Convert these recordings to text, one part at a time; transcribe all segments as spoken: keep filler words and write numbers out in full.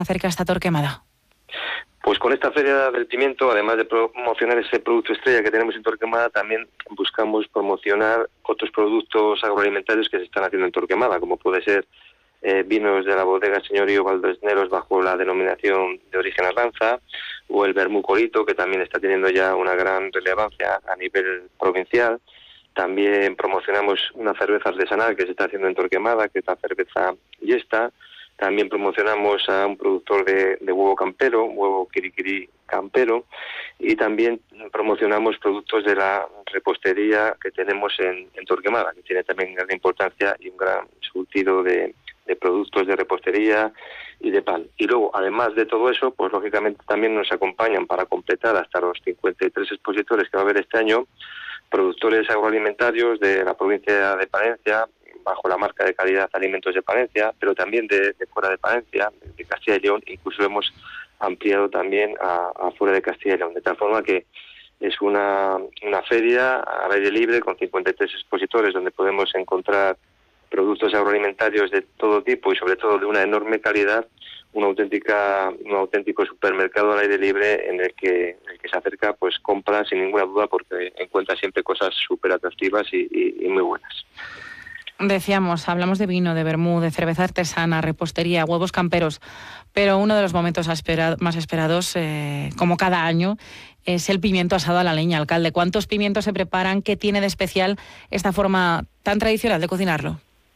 acerca de esta Torquemada? Pues con esta Feria del Pimiento, además de promocionar ese producto estrella que tenemos en Torquemada, también buscamos promocionar otros productos agroalimentarios que se están haciendo en Torquemada, como puede ser eh, vinos de la bodega Señorío Valdesneros bajo la denominación de origen Arlanza, o el vermú Corito, que también está teniendo ya una gran relevancia a nivel provincial. También promocionamos una cerveza artesanal que se está haciendo en Torquemada, que es la cerveza Yesta. También promocionamos a un productor de, de huevo campero, huevo Quiriquiri campero, y también promocionamos productos de la repostería que tenemos en, en Torquemada, que tiene también gran importancia y un gran surtido de, de productos de repostería y de pan. Y luego, además de todo eso, pues lógicamente también nos acompañan para completar hasta los cincuenta y tres expositores que va a haber este año, productores agroalimentarios de la provincia de Palencia, bajo la marca de calidad Alimentos de Palencia, pero también de, de fuera de Palencia, de Castilla y León. Incluso hemos ampliado también a, a fuera de Castilla y León, de tal forma que es una, una feria al aire libre con cincuenta y tres expositores donde podemos encontrar productos agroalimentarios de todo tipo y sobre todo de una enorme calidad, una auténtica, un auténtico supermercado al aire libre en el que, en el que se acerca, pues compra sin ninguna duda porque encuentra siempre cosas súper atractivas y, y, y muy buenas. Decíamos, hablamos de vino, de vermú, de cerveza artesana, repostería, huevos camperos, pero uno de los momentos espera- más esperados, eh, como cada año, es el pimiento asado a la leña. Alcalde, ¿cuántos pimientos se preparan? ¿Qué tiene de especial esta forma tan tradicional de cocinarlo?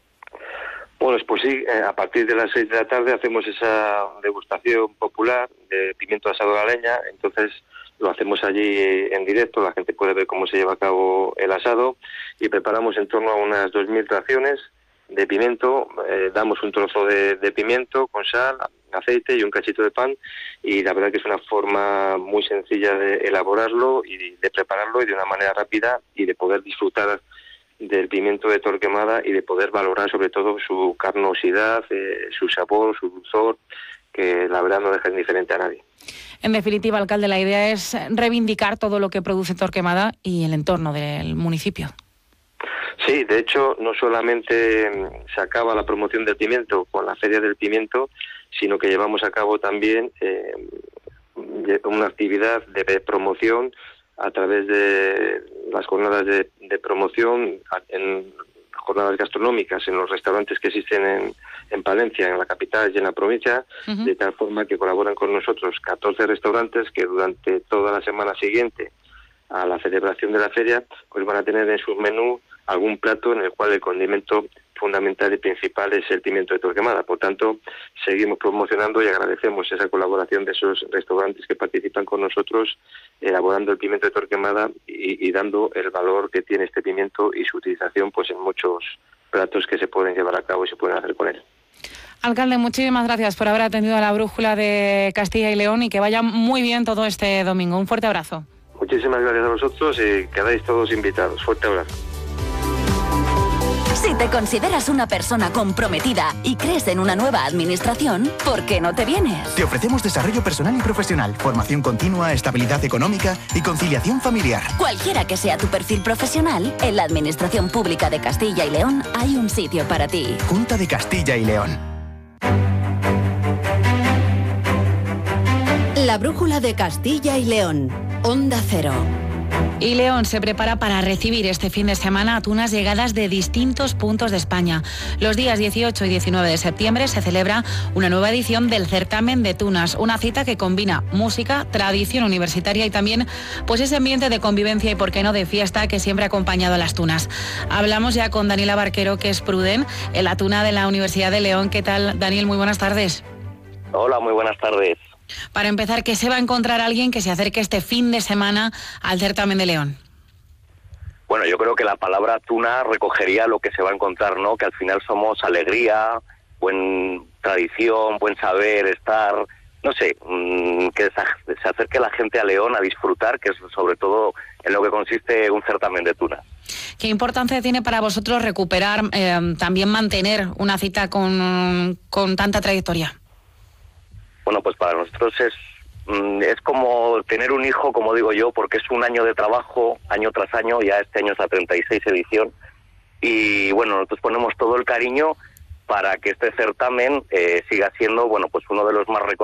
Bueno, pues sí, eh, a partir de las seis de la tarde hacemos esa degustación popular de pimiento asado a la leña. Entonces lo hacemos allí en directo, la gente puede ver cómo se lleva a cabo el asado y preparamos en torno a unas dos mil raciones de pimiento. Eh, damos un trozo de, de pimiento con sal, aceite y un cachito de pan, y la verdad que es una forma muy sencilla de elaborarlo y de prepararlo y de una manera rápida y de poder disfrutar del pimiento de Torquemada y de poder valorar sobre todo su carnosidad, eh, su sabor, su dulzor, que la verdad no deja indiferente a nadie. En definitiva, alcalde, la idea es reivindicar todo lo que produce Torquemada y el entorno del municipio. Sí, de hecho, no solamente se acaba la promoción del pimiento con la Feria del Pimiento, sino que llevamos a cabo también eh, una actividad de promoción a través de las jornadas de, de promoción, en jornadas gastronómicas en los restaurantes que existen en, en Palencia, en la capital y en la provincia, uh-huh. de tal forma que colaboran con nosotros catorce restaurantes que durante toda la semana siguiente a la celebración de la feria pues van a tener en su menú algún plato en el cual el condimento fundamental y principal es el pimiento de Torquemada. Por tanto, seguimos promocionando y agradecemos esa colaboración de esos restaurantes que participan con nosotros elaborando el pimiento de Torquemada y, y dando el valor que tiene este pimiento y su utilización pues en muchos platos que se pueden llevar a cabo y se pueden hacer con él. Alcalde, muchísimas gracias por haber atendido a la brújula de Castilla y León y que vaya muy bien todo este domingo. Un fuerte abrazo. Muchísimas gracias a vosotros y quedáis todos invitados. Fuerte abrazo. Si te consideras una persona comprometida y crees en una nueva administración, ¿por qué no te vienes? Te ofrecemos desarrollo personal y profesional, formación continua, estabilidad económica y conciliación familiar. Cualquiera que sea tu perfil profesional, en la Administración Pública de Castilla y León hay un sitio para ti. Junta de Castilla y León. La brújula de Castilla y León. Onda Cero. Y León se prepara para recibir este fin de semana a tunas llegadas de distintos puntos de España. Los días dieciocho y diecinueve de septiembre se celebra una nueva edición del certamen de tunas, una cita que combina música, tradición universitaria y también pues ese ambiente de convivencia y por qué no de fiesta que siempre ha acompañado a las tunas. Hablamos ya con Daniela Barquero, que es Pruden, en la tuna de la Universidad de León. ¿Qué tal, Daniel? Muy buenas tardes. Hola, muy buenas tardes. Para empezar, ¿qué se va a encontrar alguien que se acerque este fin de semana al certamen de León? Bueno, yo creo que la palabra tuna recogería lo que se va a encontrar, ¿no? Que al final somos alegría, buen tradición, buen saber estar, no sé, mmm, que se acerque la gente a León a disfrutar, que es sobre todo en lo que consiste un certamen de tunas. ¿Qué importancia tiene para vosotros recuperar, eh, también mantener una cita con, con tanta trayectoria? Bueno, pues para nosotros es es como tener un hijo, como digo yo, porque es un año de trabajo, año tras año, ya este año es la treinta y seis edición, y bueno, nosotros ponemos todo el cariño para que este certamen eh, siga siendo, bueno, pues uno de los más reconocidos